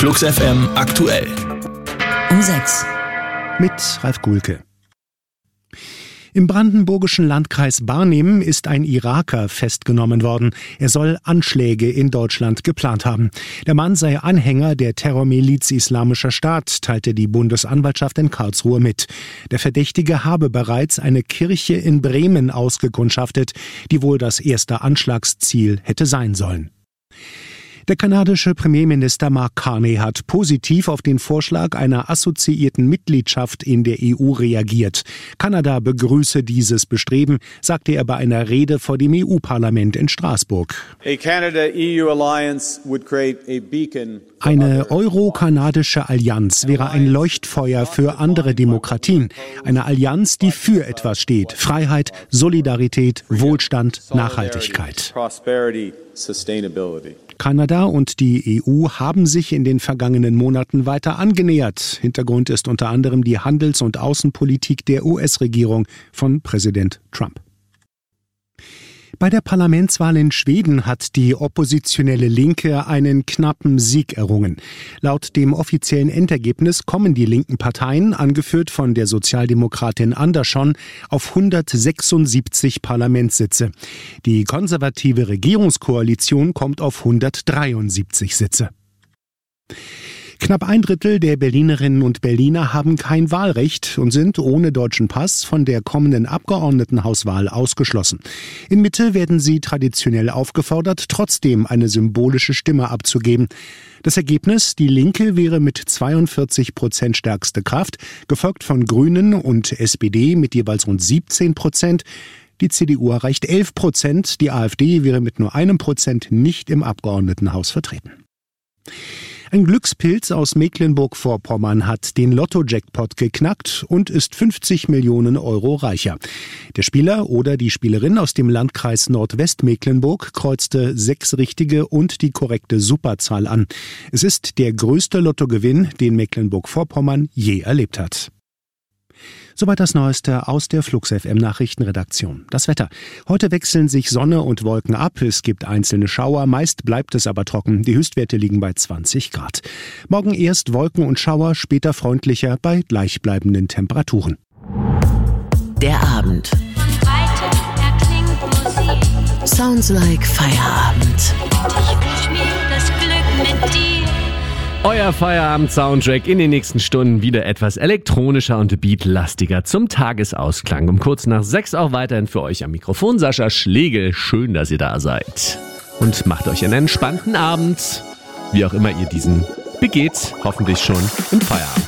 Flux FM aktuell. Um 6. Mit Ralf Gulke. Im brandenburgischen Landkreis Barnim ist ein Iraker festgenommen worden. Er soll Anschläge in Deutschland geplant haben. Der Mann sei Anhänger der Terrormiliz Islamischer Staat, teilte die Bundesanwaltschaft in Karlsruhe mit. Der Verdächtige habe bereits eine Kirche in Bremen ausgekundschaftet, die wohl das erste Anschlagsziel hätte sein sollen. Der kanadische Premierminister Mark Carney hat positiv auf den Vorschlag einer assoziierten Mitgliedschaft in der EU reagiert. Kanada begrüße dieses Bestreben, sagte er bei einer Rede vor dem EU-Parlament in Straßburg. Eine euro-kanadische Allianz wäre ein Leuchtfeuer für andere Demokratien. Eine Allianz, die für etwas steht. Freiheit, Solidarität, Wohlstand, Nachhaltigkeit. Kanada und die EU haben sich in den vergangenen Monaten weiter angenähert. Hintergrund ist unter anderem die Handels- und Außenpolitik der US-Regierung von Präsident Trump. Bei der Parlamentswahl in Schweden hat die oppositionelle Linke einen knappen Sieg errungen. Laut dem offiziellen Endergebnis kommen die linken Parteien, angeführt von der Sozialdemokratin Andersson, auf 176 Parlamentssitze. Die konservative Regierungskoalition kommt auf 173 Sitze. Knapp ein Drittel der Berlinerinnen und Berliner haben kein Wahlrecht und sind ohne deutschen Pass von der kommenden Abgeordnetenhauswahl ausgeschlossen. In Mitte werden sie traditionell aufgefordert, trotzdem eine symbolische Stimme abzugeben. Das Ergebnis: Die Linke wäre mit 42% stärkste Kraft, gefolgt von Grünen und SPD mit jeweils rund 17%. Die CDU erreicht 11%, die AfD wäre mit nur 1% nicht im Abgeordnetenhaus vertreten. Ein Glückspilz aus Mecklenburg-Vorpommern hat den Lotto-Jackpot geknackt und ist 50 Millionen Euro reicher. Der Spieler oder die Spielerin aus dem Landkreis Nordwestmecklenburg kreuzte 6 richtige und die korrekte Superzahl an. Es ist der größte Lottogewinn, den Mecklenburg-Vorpommern je erlebt hat. Soweit das Neueste aus der Flux FM Nachrichtenredaktion. Das Wetter. Heute wechseln sich Sonne und Wolken ab. Es gibt einzelne Schauer. Meist bleibt es aber trocken. Die Höchstwerte liegen bei 20 Grad. Morgen erst Wolken und Schauer, später freundlicher bei gleichbleibenden Temperaturen. Der Abend. Sounds like Feierabend. Ich wünsch mir das Glück mit dir. Euer Feierabend-Soundtrack in den nächsten Stunden wieder etwas elektronischer und beatlastiger zum Tagesausklang. Um kurz nach 6 auch weiterhin für euch am Mikrofon Sascha Schlegel. Schön, dass ihr da seid. Und macht euch einen entspannten Abend, wie auch immer ihr diesen begeht, hoffentlich schon im Feierabend.